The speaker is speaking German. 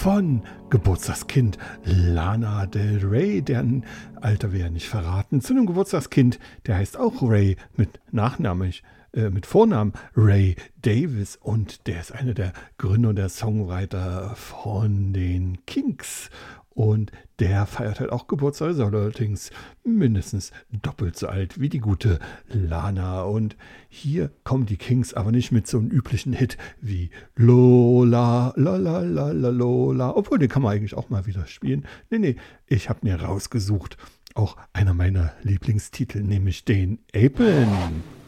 von Geburtstagskind Lana Del Rey, deren Alter wir ja nicht verraten, zu einem Geburtstagskind, der heißt auch Ray mit mit Vornamen Ray Davies, und der ist einer der Gründer und der Songwriter von den Kinks. Und der feiert halt auch Geburtstag, ist allerdings mindestens doppelt so alt wie die gute Lana. Und hier kommen die Kinks aber nicht mit so einem üblichen Hit wie Lola, la la la la Lola, obwohl den kann man eigentlich auch mal wieder spielen. Nee, ich habe mir rausgesucht, auch einer meiner Lieblingstitel, nämlich den Apron.